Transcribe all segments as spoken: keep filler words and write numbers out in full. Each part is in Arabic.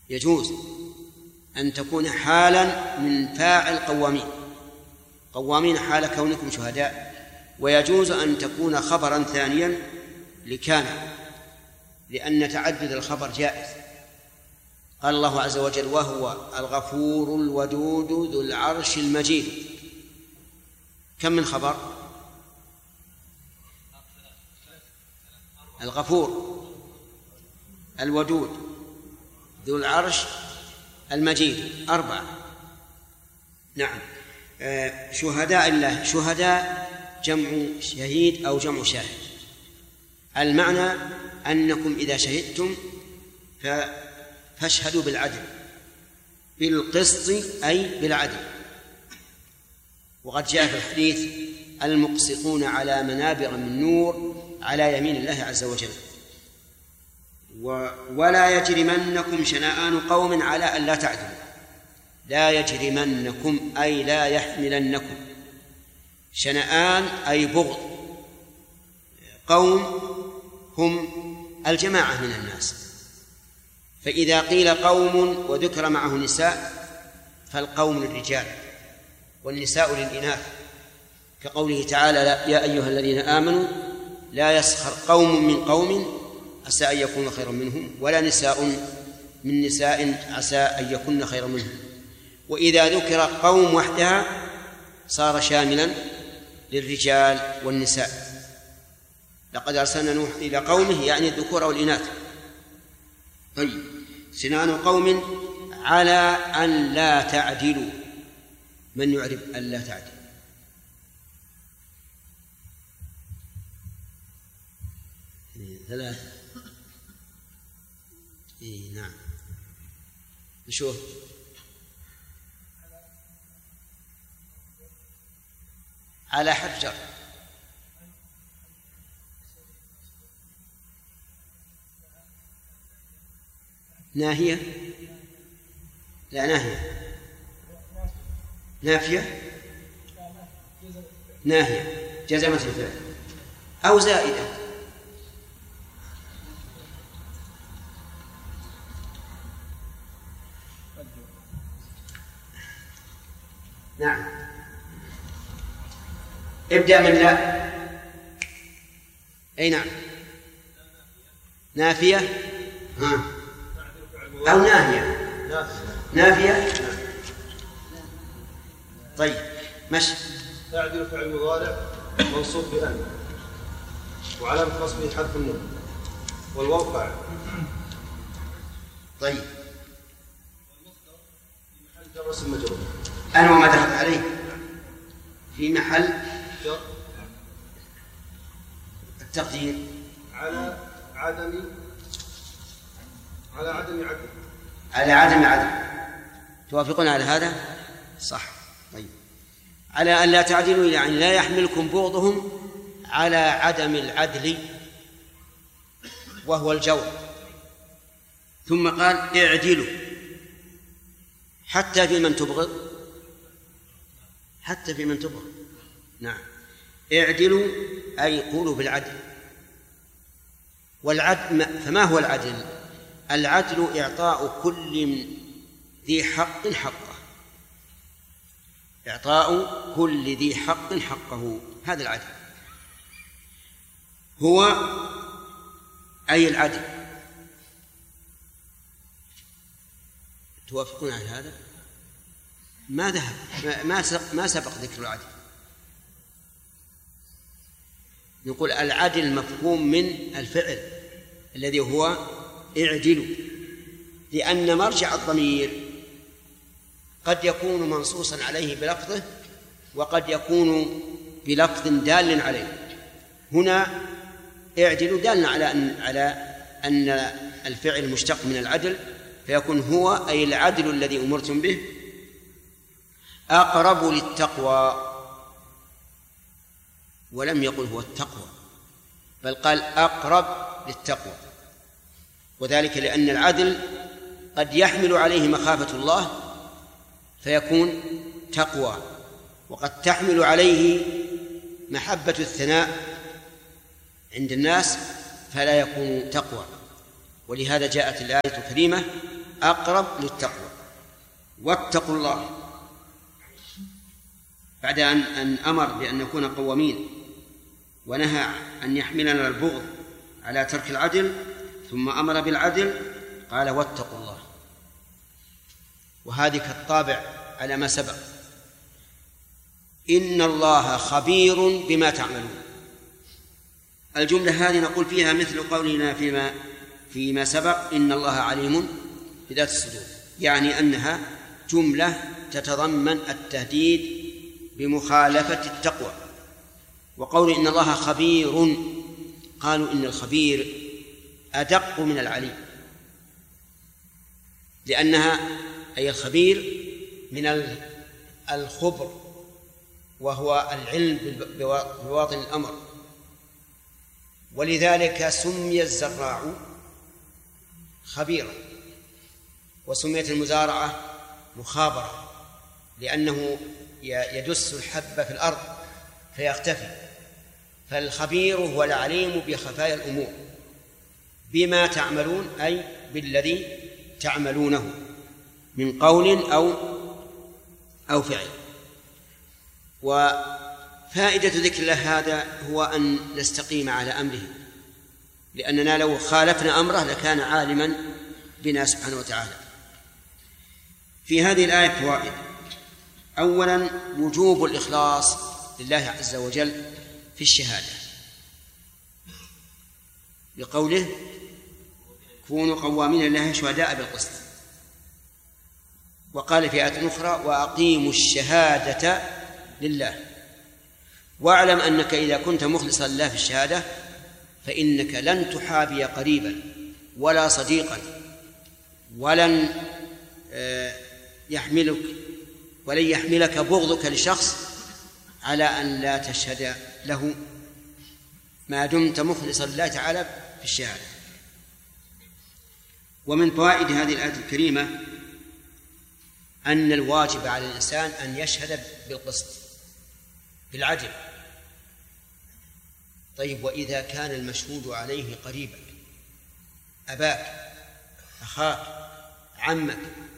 يجوز أن تكون حالا من فاعل قوامين قوامين حال كونكم شهداء، ويجوز أن تكون خبرا ثانيا لكان، لأن تعدد الخبر جائز. قال الله عز وجل: وهو الغفور الودود ذو العرش المجيد. كم من خبر؟ الغفور، الودود، ذو العرش، المجيد، أربعة. نعم. شهداء الله، شهداء جمع شهيد أو جمع شاهد. المعنى أنكم إذا شهدتم فاشهدوا بالعدل، بالقسط أي بالعدل. وقد جاء في الحديث: المقسطون على منابر من نور على يمين الله عز وجل. ولا يجرمنكم شنآن قوم على أن لا تعدلوا. لا يجرمنكم أي لا يحملنكم. شنآن أي بغض قوم هم الجماعة من الناس، فإذا قيل قوم وذكر معه نساء فالقوم للرجال والنساء للإناث، كقوله تعالى: يا أيها الذين آمنوا لا يسخر قوم من قوم عسى أن يكونوا خيرا منهم، ولا نساء من نساء عسى أن يكون خيرا منهم. وإذا ذكر قوم وحدها صار شاملا للرجال والنساء. لقد أرسلنا نوح إلى قومه، يعني الذكور والإناث. طيب، شنآن قوم على أن لا تعدلوا. من يعرف أن لا تعدل؟ ثلاثة. إيه نعم. نشوف. على حجر. ناهية. لا، ناهية. نافية. ناهية جزمت الفعل أو زائدة. نعم. ابدأ من لا. أي نعم. نافية ها. أو ناهية. نافية. طيب، مشي. تعدل فعل مضارع منصوب بأن، وعلامة نصبه حذف النون، والواو فاعل. طيب، والمصدر في محل جر اسم مجرور. أنا وما دخلت عليه في محل جر. التقدير على عدم على عدم عدل. على عدم عدل. توافقون على هذا؟ صح. طيب، على أن لا تعدلوا يعني لا يحملكم بغضهم على عدم العدل وهو الجور. ثم قال: اعدلوا حتى في من تبغض، حتى في من تبغض. نعم. اعدلوا أي قولوا بالعدل. والعدل، فما هو العدل؟ العدل إعطاء كل ذي حق حقه، إعطاء كل ذي حق حقه، هذا العدل. هو أي العدل. توافقون على هذا؟ ما ذهب ما سبق, ما سبق ذكر العدل. نقول العدل مفهوم من الفعل الذي هو اعدلوا، لأن مرجع الضمير قد يكون منصوصا عليه بلفظه وقد يكون بلفظ دال عليه. هنا اعدلوا دال على أن على أن الفعل مشتق من العدل، فيكون هو أي العدل الذي أمرتم به أقرب للتقوى، ولم يقل هو التقوى بل قال أقرب للتقوى، وذلك لأن العدل قد يحمل عليه مخافة الله فيكون تقوى، وقد تحمل عليه محبة الثناء عند الناس فلا يكون تقوى. ولهذا جاءت الآية الكريمة أقرب للتقوى. واتقوا الله بعد أن, أن أمر بأن نكون قوامين ونهى أن يحملنا البغض على ترك العدل، ثم أمر بالعدل قال واتقوا الله، وهذه كالطابع على ما سبق. إن الله خبير بما تعملون. الجملة هذه نقول فيها مثل قولنا فيما فيما سبق إن الله عليم بذات الصدور، يعني أنها جملة تتضمن التهديد بمخالفة التقوى. وقول إن الله خبير، قالوا إن الخبير أدق من العليم، لأنها أي الخبير من الخبر، وهو العلم بواطن الأمر، ولذلك سمي الزراع خبيرا، وسميت المزارعة مخابرة، لأنه يدس الحب في الأرض فيختفي. فالخبير هو العليم بخفايا الأمور بما تعملون، أي بالذي تعملونه من قول أو أو فعل. وفائدة ذكر الله هذا هو أن نستقيم على أمره، لأننا لو خالفنا أمره لكان عالما بنا سبحانه وتعالى. في هذه الآية فوائد. أولا وجوب الإخلاص لله عز وجل في الشهادة، لقوله كونوا قوامين لله شهداء بالقسط. وقال في آية أخرى وأقيموا الشهادة لله. واعلم أنك إذا كنت مخلصا لله في الشهادة فإنك لن تحابي قريبا ولا صديقا، ولن يحملك ولن يحملك بغضك لشخص على أن لا تشهد له ما دمت مخلصا لله تعالى في الشهادة. ومن فوائد هذه الآية الكريمة أن الواجب على الإنسان أن يشهد بالقسط بالعدل. طيب، وإذا كان المشهود عليه قريبك، أباك، أخاك، عمك،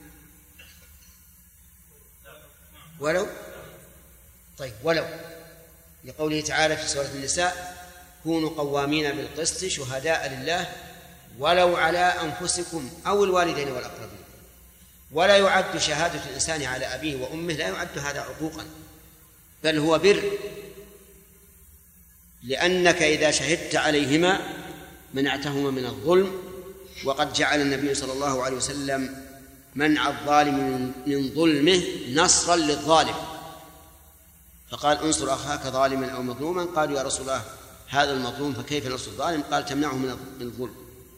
ولو طيب ولو لقوله تعالى في سورة النساء كونوا قوامين بالقسط شهداء لله ولو على أنفسكم أو الوالدين والأقربين. ولا يعد شهادة الإنسان على أبيه وأمه، لا يعد هذا عقوقا، بل هو بر، لأنك إذا شهدت عليهما منعتهما من الظلم. وقد جعل النبي صلى الله عليه وسلم منع الظالم من ظلمه نصرا للظالم، فقال انصر أخاك ظالما أو مظلوما. قالوا يا رسول الله هذا المظلوم فكيف نصر الظالم؟ قال تمنعه من الظلم.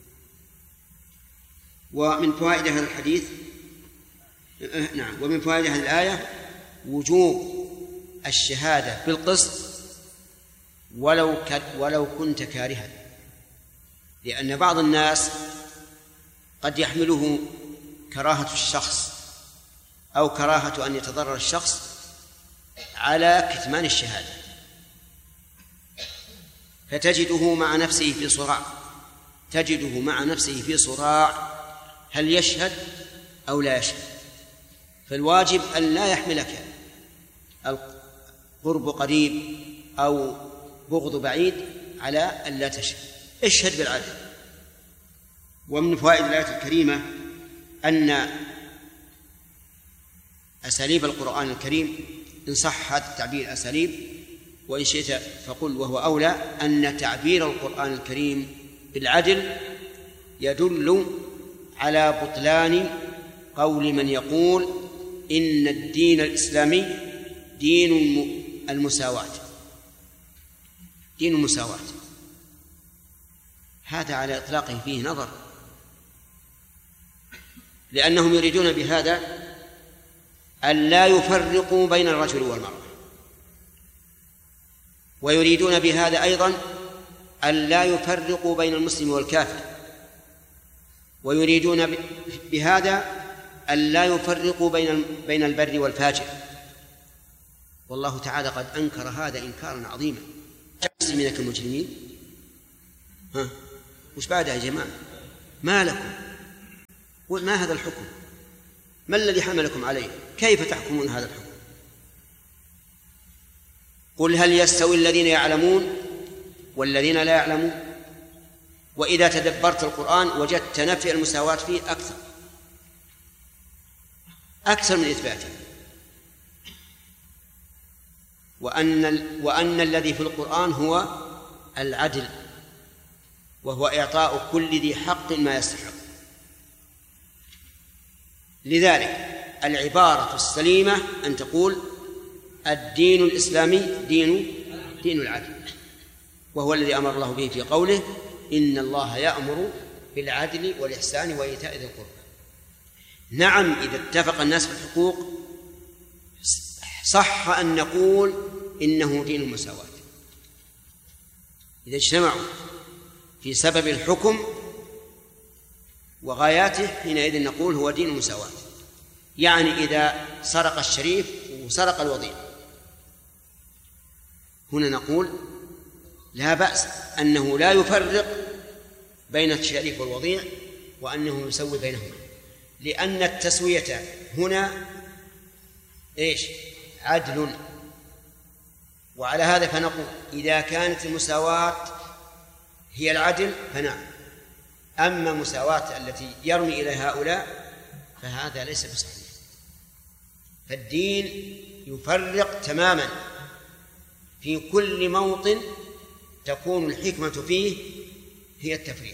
ومن فوائد هذا الحديث نعم ومن فوائد هذه الآية وجوب الشهادة بالقسط ولو ولو كنت كارها، لأن بعض الناس قد يحمله كراهة الشخص أو كراهة أن يتضرر الشخص على كتمان الشهادة، فتجده مع نفسه في صراع تجده مع نفسه في صراع هل يشهد أو لا يشهد. فالواجب أن لا يحملك القرب قريب أو بغض بعيد على أن لا تشهد، اشهد بالعدل. ومن فوائد الآية الكريمة أن أساليب القرآن الكريم إن صح هذا التعبير أساليب، وإن شئت فقل وهو أولى، أن تعبير القرآن الكريم بالعدل يدل على بطلان قول من يقول إن الدين الإسلامي دين المساواة دين المساواة هذا على إطلاقه فيه نظر، لأنهم يريدون بهذا أن لا يفرقوا بين الرجل والمرأة، ويريدون بهذا أيضا أن لا يفرقوا بين المسلم والكافر، ويريدون بهذا أن لا يفرقوا بين بين البر والفاجر. والله تعالى قد أنكر هذا إنكارا عظيما. المسلمين كالمجرمين، ها وش بعدها يا جماعة؟ ما لكم ما هذا الحكم؟ ما الذي حملكم عليه؟ كيف تحكمون هذا الحكم؟ قل هل يستوي الذين يعلمون والذين لا يعلمون؟ وإذا تدبرت القرآن وجدت نفي المساواة فيه أكثر أكثر من إثباته. وأن, وأن الذي في القرآن هو العدل، وهو إعطاء كل ذي حق ما يستحق. لذلك العبارة السليمة أن تقول الدين الإسلامي دين دين العدل، وهو الذي أمر الله به في قوله إن الله يأمر بالعدل والإحسان وإيتاء ذي القربى. نعم، إذا اتفق الناس في الحقوق صح أن نقول إنه دين المساواة. إذا اجتمعوا في سبب الحكم وغاياته حينئذ نقول هو دين المساواة. يعني إذا سرق الشريف وسرق الوضيع، هنا نقول لا بأس أنه لا يفرق بين الشريف والوضيع، وأنه يسوي بينهما، لأن التسوية هنا إيش؟ عدل. وعلى هذا فنقول إذا كانت المساواة هي العدل فنعم، أما مساواة التي يرمي إلى هؤلاء فهذا ليس بصحيح. فالدين يفرق تماما في كل موطن تكون الحكمة فيه هي التفريق.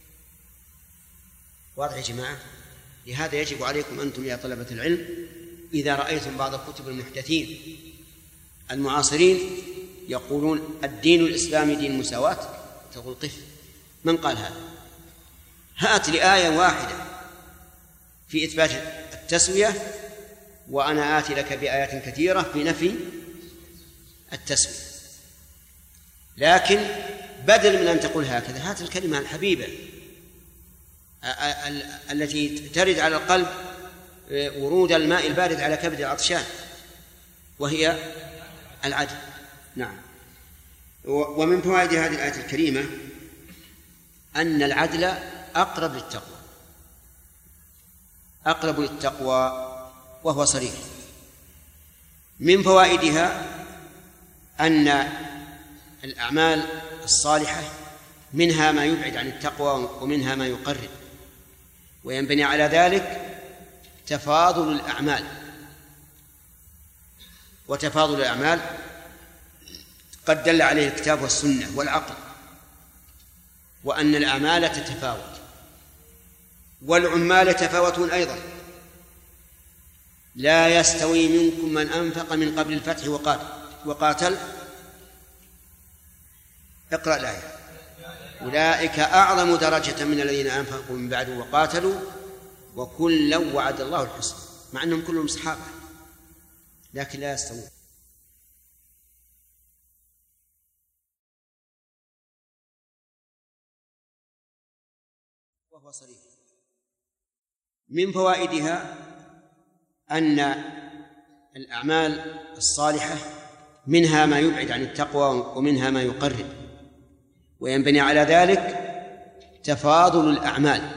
واضح يا جماعة؟ لهذا يجب عليكم أنتم يا طلبة العلم إذا رأيتم بعض كتب المحدثين المعاصرين يقولون الدين الإسلامي دين المساواة، تقول قف، من قال هذا؟ هات لي آية واحدة في إثبات التسوية وأنا آتي لك بآيات كثيرة في نفي التسوية. لكن بدل من أن تقول هكذا هات الكلمة الحبيبة التي ترد على القلب ورود الماء البارد على كبد العطشان، وهي العدل. نعم. ومن فوائد هذه الآية الكريمة أن العدل أقرب للتقوى، أقرب للتقوى وهو صريح. من فوائدها أن الأعمال الصالحة منها ما يبعد عن التقوى ومنها ما يقرب، وينبني على ذلك تفاضل الأعمال. وتفاضل الأعمال قد دل عليه الكتاب والسنة والعقل، وأن الأعمال تتفاوت، والعمال يتفاوتون أيضا. لا يستوي منكم من أنفق من قبل الفتح وقاتل وقاتل اقرأ الآية أولئك أعظم درجة من الذين أنفقوا من بعد وقاتلوا وكلا وعد الله الحسنى، مع أنهم كلهم صحابة لكن لا يستوون. وهو صريح. من فوائدها أن الأعمال الصالحة منها ما يبعد عن التقوى ومنها ما يقرب، وينبني على ذلك تفاضل الأعمال.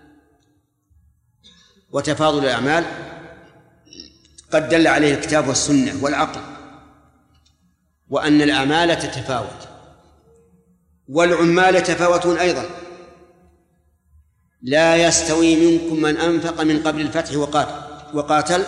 وتفاضل الأعمال قد دل عليه الكتاب والسنة والعقل، وأن الأعمال تتفاوت، والعمال يتفاوتون أيضا. لا يستوي منكم من أنفق من قبل الفتح وقاتل وقاتل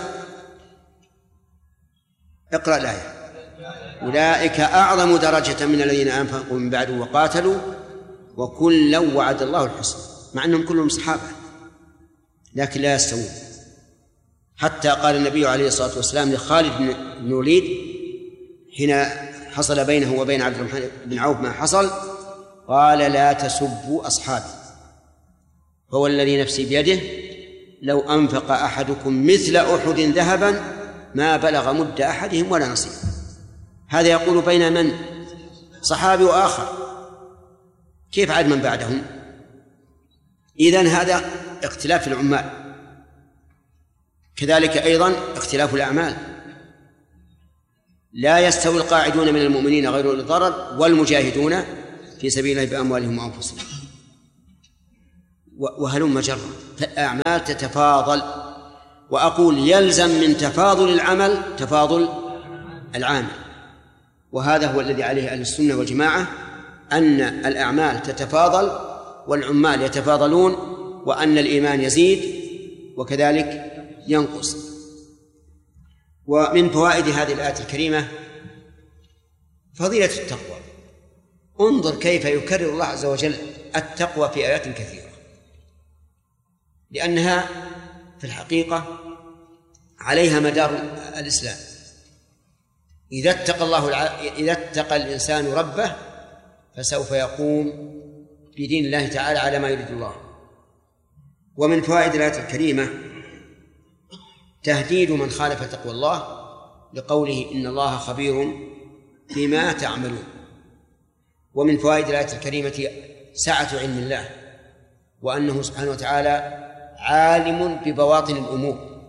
اقرأ الآية أولئك أعظم درجة من الذين أنفقوا من بعد وقاتلوا وكلا وعد الله الحسنى، مع أنهم كلهم صحابة لكن لا يستوون. حتى قال النبي عليه الصلاة والسلام لخالد بن الوليد حين حصل بينه وبين عبد الرحمن بن عوف ما حصل، قال لا تسبوا أصحابي هو الذي نفسي بيده لو أنفق أحدكم مثل أحد ذهبا ما بلغ مد أحدهم ولا نصيب. هذا يقول بين من؟ صحابي وآخر، كيف عاد من بعدهم؟ إذن هذا اختلاف في العمال. كذلك أيضا اختلاف الأعمال. لا يستوي القاعدون من المؤمنين غير أولي الضرر والمجاهدون في سبيل الله بأموالهم وأنفسهم. وهلم جرا، فالأعمال تتفاضل. وأقول يلزم من تفاضل العمل تفاضل العامل، وهذا هو الذي عليه أهل السنة والجماعة، أن الأعمال تتفاضل والعمال يتفاضلون، وأن الإيمان يزيد وكذلك ينقص. ومن فوائد هذه الآية الكريمة فضيلة التقوى. انظر كيف يكرر الله عز وجل التقوى في آيات كثيرة، لأنها في الحقيقة عليها مدار الإسلام. إذا اتقى الله الع... إذا اتقى الإنسان ربه فسوف يقوم بدين الله تعالى على ما يريد الله. ومن فوائد الآية الكريمة تهديد من خالف تقوى الله، لقوله إن الله خبير بما تعملون. ومن فوائد الآية الكريمة سعة علم الله، وأنه سبحانه وتعالى عالم ببواطن الأمور.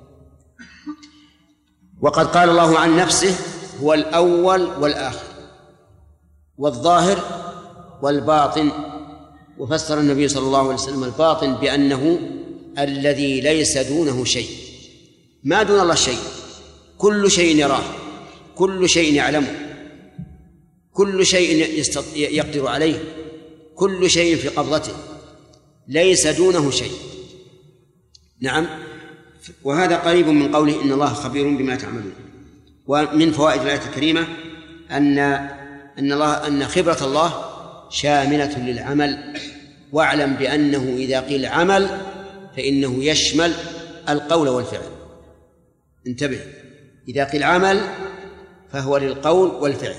وقد قال الله عن نفسه هو الأول والآخر والظاهر والباطن، وفسر النبي صلى الله عليه وسلم الباطن بأنه الذي ليس دونه شيء. ما دون الله شيء، كل شيء يراه، كل شيء يعلمه، كل شيء يقدر عليه، كل شيء في قبضته، ليس دونه شيء. نعم، وهذا قريب من قوله إن الله خبير بما تعملون. ومن فوائد الآية الكريمة أن أن الله أن خبرة الله شاملة للعمل، واعلم بأنه إذا قيل عمل فإنه يشمل القول والفعل. انتبه، إذا قيل عمل فهو للقول والفعل.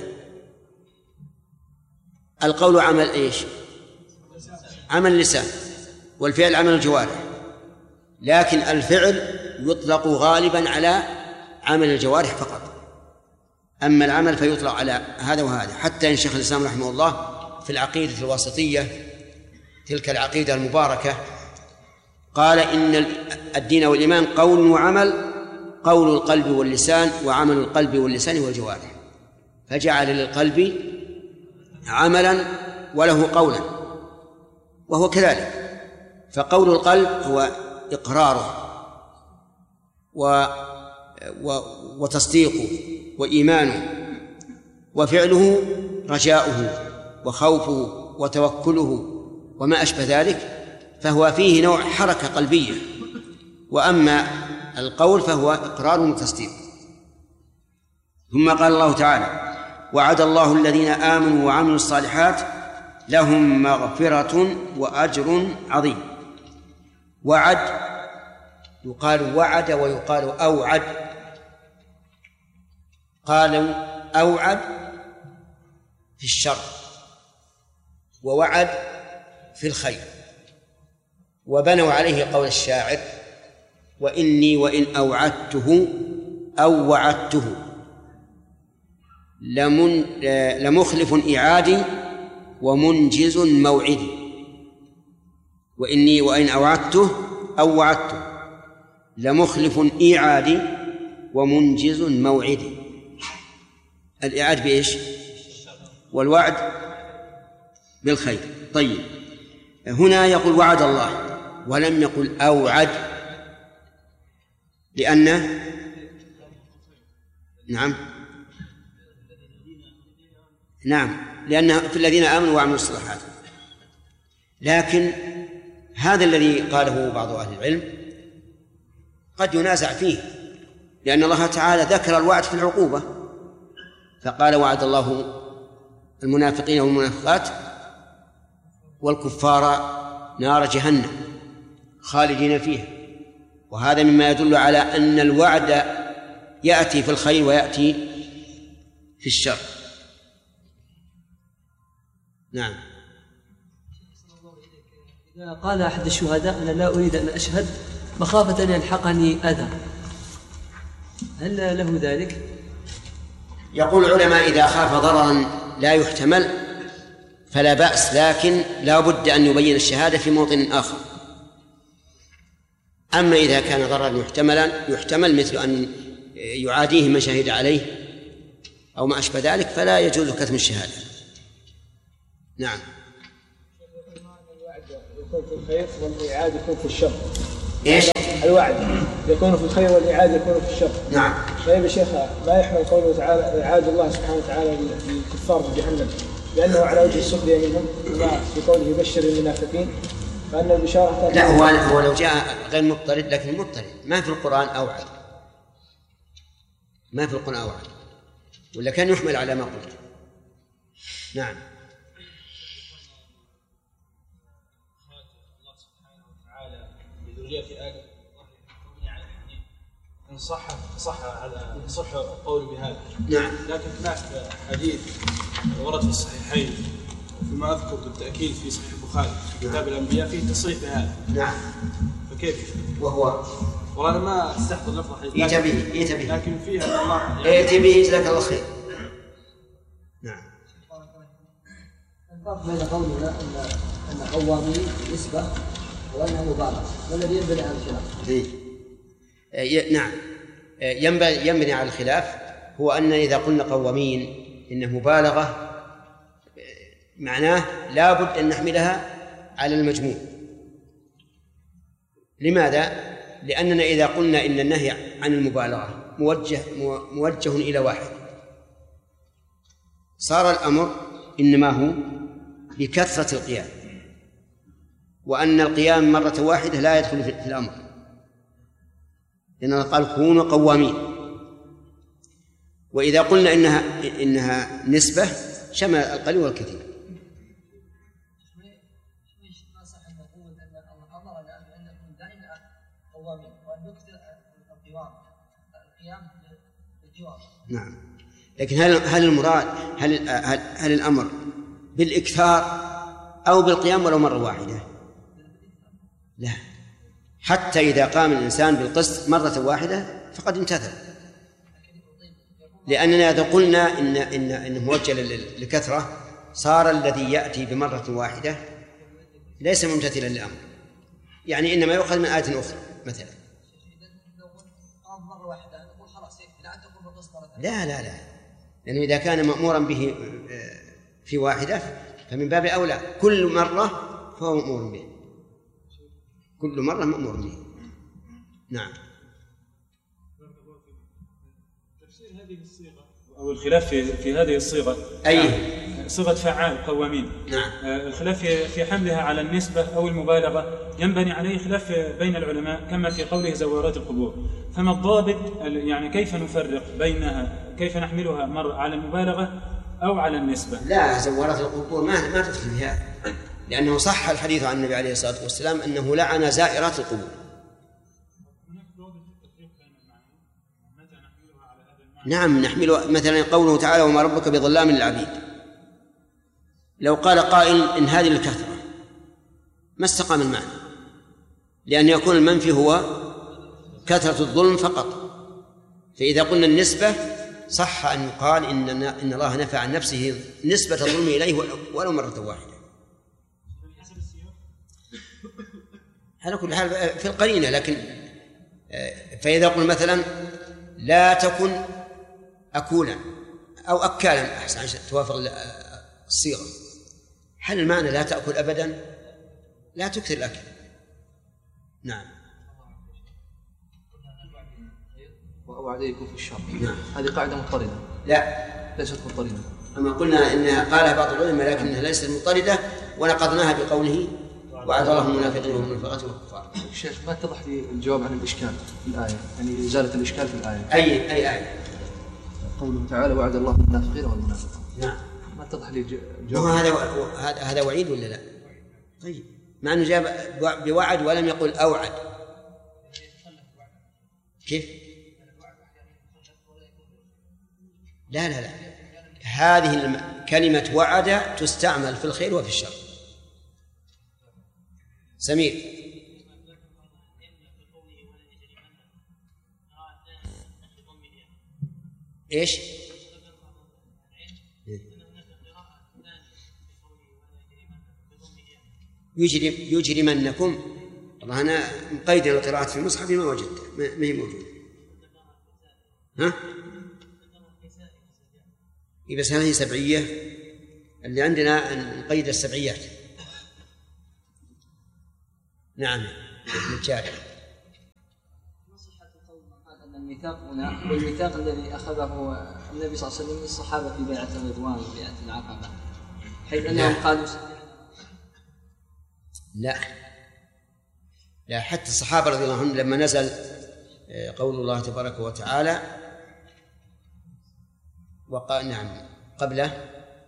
القول عمل إيش؟ عمل اللسان، والفعل عمل الجوارح، لكن الفعل يطلق غالبا على عمل الجوارح فقط، أما العمل فيطلق على هذا وهذا. حتى إن شيخ الإسلام رحمه الله في العقيدة الواسطية، تلك العقيدة المباركة، قال إن الدين والإيمان قول وعمل، قول القلب واللسان، وعمل القلب واللسان والجوارح، فجعل للقلب عملا وله قولا، وهو كذلك. فقول القلب هو إقراره و... و... وتصديقه وإيمانه، وفعله رجاؤه وخوفه وتوكله وما أشبه ذلك، فهو فيه نوع حركة قلبية. وأما القول فهو إقرار وتصديق. ثم قال الله تعالى: وعد الله الذين آمنوا وعملوا الصالحات لهم مغفرة وأجر عظيم. وعد يقال وعد ويقال أوعد. قالوا أوعد في الشر، ووعد في الخير، وبنوا عليه قول الشاعر: وإني وإن أوعدته أو وعدته لمن لمخلف إعادي ومنجز موعدي. وإني وإن أوعدته أو وعدته لمخلف إعادي ومنجز موعدي. الإعاد بإيش؟ والوعد بالخير. طيب، هنا يقول وعد الله ولم يقل أوعد، لأنه نعم نعم لأنه في الذين آمنوا وعملوا الصالحات. لكن هذا الذي قاله بعض أهل العلم قد ينازع فيه، لأن الله تعالى ذكر الوعد في العقوبة، فقال: وعد الله المنافقين والمنافقات والكفار نار جهنم خالدين فيها. وهذا مما يدل على أن الوعد يأتي في الخير ويأتي في الشر. نعم. إذا قال أحد الشهداء: أنا لا أريد أن أشهد مخافة أن يلحقني أذى، هل له ذلك؟ يقول العلماء: إذا خاف ضررا لا يحتمل فلا بأس، لكن لا بد أن يبين الشهادة في موطن آخر. أما إذا كان ضررا يحتملا يحتمل مثل أن يعاديه من شهد عليه أو ما أشبه ذلك، فلا يجوز كتم الشهادة. نعم. يكون في الخير والإعادة يكون في الشر. إيش؟ الوعد يكون في الخير والإعادة يكون في الشر. نعم. طيب يا شيخ، ما يحمل قوله تعالى إعادة الله سبحانه وتعالى للكفار في جهنم لأنه على وجه السخرية منهم، في قوله يبشر المنافقين، فأن البشارة لا هو هو لو جاء غير مضطرد، لكن مضطرد ما في القرآن أوعد، ما في القرآن أوعد، ولا كان يحمل على ما قلت. نعم. الله سبحانه وتعالى لذرية آدم مبني على الحديث إن صح صح على صح القول بهذا. نعم. لكن هناك حديث ورد في الصحيحين وفيما أذكر بالتأكيد في صحيح البخاري في كتاب الأنبياء فيه تصريح بهذا. نعم. فكيف؟ وهو والله أنا ما أستحضر لفظ الحديث. إيت به إيت به. لكن فيها الله إيت به جزاك الله خير. نعم. الفرق بين قولنا أن أن قوامين نسبة وأنها مبالغة، والذي ينبني على الخلاف. إيه. نعم. ينبني ينبني على الخلاف هو أن إذا قلنا قوامين إنه مبالغة معناه لا بد أن نحملها على المجموع. لماذا؟ لأننا إذا قلنا إن النهي عن المبالغة موجه موجه إلى واحد، صار الأمر إنما هو بكثرة القيام، وأن القيام مرة واحدة لا يدخل في الأمر، لأننا قال كونوا قوامين. وإذا قلنا إنها إنها نسبة شمل القليل والكثير. نعم. لكن هل هل المراد هل هل, هل الأمر بالإكثار أو بالقيام ولو مرة واحدة؟ لا، حتى إذا قام الإنسان بالقسط مرة واحدة فقد امتثل، لأننا إذا قلنا إن إن إنه موجه للكثرة صار الذي يأتي بمرة واحدة ليس ممتثلا للأمر، يعني إنما يؤخذ من آية أخرى مثلا. لا لا لا، لأنه إذا كان مأمورا به في واحدة فمن باب أولى كل مرة فهو مأمور به، كل مرة مأمور به. نعم. تفسير هذه الصيغة أو الخلاف في في هذه الصيغة أي صيغة فعال قوامين. نعم. الخلاف في حملها على النسبة أو المبالغة ينبني عليه خلاف بين العلماء كما في قوله زوارات القبور. فما الضابط، يعني كيف نفرق بينها، كيف نحملها مر على المبالغة أو على النسبة؟ لا، زوارات القبور ما ما تدخل فيها، لأنه صح الحديث عن النبي عليه الصلاة والسلام أنه لعن زائرات القبور. نعم نحمل مثلا قوله تعالى وما ربك بظلام للعبيد، لو قال قائل إن هذه الكثرة ما استقام المعنى، لأن يكون المنفي هو كثرة الظلم فقط. فإذا قلنا النسبة صح أن يقال إن إن الله نفى عن نفسه نسبة الظلم إليه ولو مرة واحدة. على كل حال في القرينة، لكن فإذا قلنا مثلا لا تكن أكولا أو أكالا أحسن عشان توافق الصيغة، هل المعنى لا تأكل أبدا؟ لا تكثر الأكل. نعم. وأوعد يكون في الشر. نعم. هذه قاعدة مضطردة. لا ليست مضطردة. أما قلنا إنها قالها بعض العلماء لكنها ليست مضطردة، ونقضناها بقوله وعد الله المنافقين والمنافقات والكفار. الشيخ ما اتضح لي الجواب عن الإشكال في الآية، يعني إزالة الإشكال في الآية. أي أي آية؟ قوله تعالى وعد الله المنافقين والمنافقات. نعم. ما اتضح لي الجواب. هذا هذا هذا وعيد ولا لا؟ طيب، مع أنه جاب بوعد ولم يقل أوعد. كيف؟ لا لا لا، هذه كلمة وعد تستعمل في الخير وفي الشر. سمير. إيش؟ يجري يجرمنكم. والله أنا مقيد القراءات في المصحف ما وجدت، ما هي موجودة. ها؟ بس هذه سبعية، اللي عندنا نقيد السبعيات. نعم مجاري. نصيحة قول من قال أن الميثاق هنا والميثاق الذي أخذه النبي صلى الله عليه وسلم من الصحابة في بيعة الرضوان وبيعة العقبة، حيث أنهم قالوا لا لا حتى الصحابة رضي الله عنهم لما نزل قول الله تبارك وتعالى وقال نعم قبله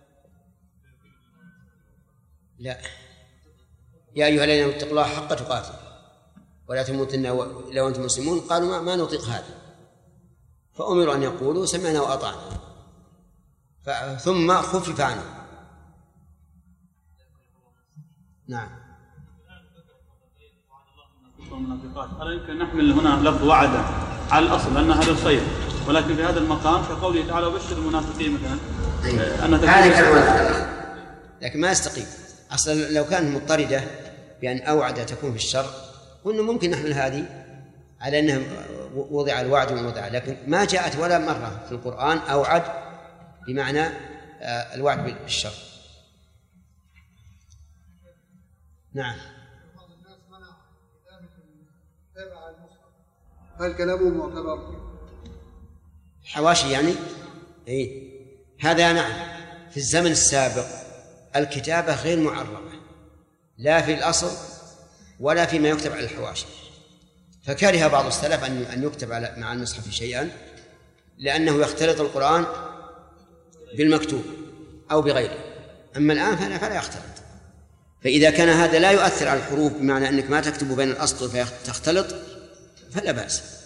لا يا أيها الذين اتقوا الله حق تقاته ولا تموتن إلا وأنتم مسلمون، قالوا ما, ما نطيق هذا، فأمروا أن يقولوا سمعنا وأطعنا، ثم خفف عنه. نعم. ألا يمكن نحمل هنا لفظ وعد على الأصل أنها للخير، ولكن في هذا المقام كقوله تعالى بشر المنافقين مثلا هذا لكن ما يستقيم. أصلا لو كانت مضطردة بأن أوعد تكون في الشر قلنا ممكن نحمل هذه على أنها وضع الوعد ووضع، لكن ما جاءت ولا مرة في القرآن أوعد بمعنى الوعد بالشر. نعم. هل كلامه معتبر؟ حواشي يعني؟ إيه هذا نعم. في الزمن السابق الكتابة غير معربة لا في الأصل ولا فيما يكتب على الحواشي، فكره بعض السلف أن يكتب على مع المصحف شيئا لأنه يختلط القرآن بالمكتوب أو بغيره. أما الآن فلا, فلا يختلط، فإذا كان هذا لا يؤثر على الحروف بمعنى أنك ما تكتب بين الأسطر فتختلط فلا بأس.